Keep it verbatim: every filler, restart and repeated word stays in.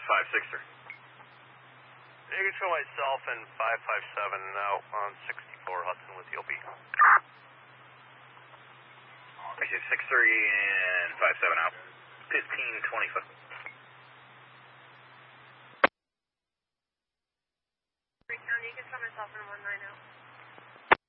five six three. You can show myself and five five seven now on sixty-four Hudson with you. L B. I see six three and five seven out. fifteen twenty foot. County, you can show myself in one nine out.